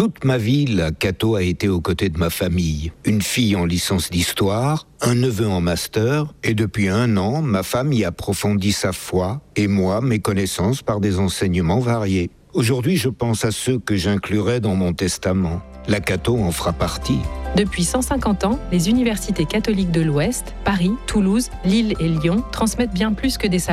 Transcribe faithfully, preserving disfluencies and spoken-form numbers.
Toute ma vie, la Cato a été aux côtés de ma famille. Une fille en licence d'histoire, un neveu en master, et depuis un an, ma femme y approfondit sa foi, et moi, mes connaissances par des enseignements variés. Aujourd'hui, je pense à ceux que j'inclurai dans mon testament. La Cato en fera partie. Depuis cent cinquante ans, les universités catholiques de l'Ouest, Paris, Toulouse, Lille et Lyon transmettent bien plus que des savoirs.